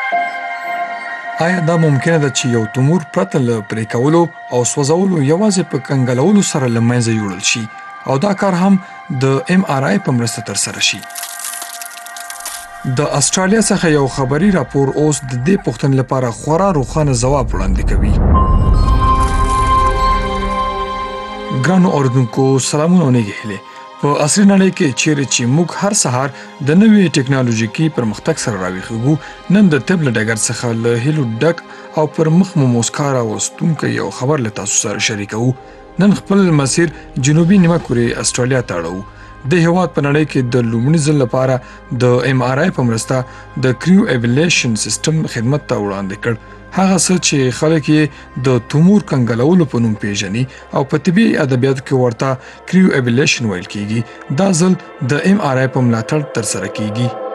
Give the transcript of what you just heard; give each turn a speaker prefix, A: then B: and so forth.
A: آیا دا ممکنه ده چې یو تومور پرته له پرې کولو او سوځولو یوازې په کنګلولو سره له منځه یوړل شي او دا کار هم د ایم آر آی په مرسته ترسره شي؟ د استرالیا څخه یو خبري راپور اوس د دې پوښتنې لپاره خورا روښانه ځواب وړاندې کوي. ګرانو اوریدونکو، سلامونه او نیکې هیلې. په عصري نړۍ کې چیرې چې موږ هر سهار د نوې ټکنالوژیکي پرمختګ سره راویښېږو، نن د طب له ډګر څخه له هیلو ډک او پر مخ مو موسکا راوستونکی یو خبر له تاسو سره شریکوو. نن خپل مسیر جنوبي نیمه کورې استرالیا ته اړوو. د هېواد په نړۍ کې د لومړي ځل لپاره د ایم آر آی په مرسته د کریو ایویلیشن سیستم خدمت ته وړاندې کړ. هغه څه چې خلک یې د تومور کنګلولو په نوم پیژني او په طبي ادبیاتو کې ورته کریو ایویلیشن ویل کیږي، دا ځل د ایم آر آی په ملاتړ ترسره کیږي.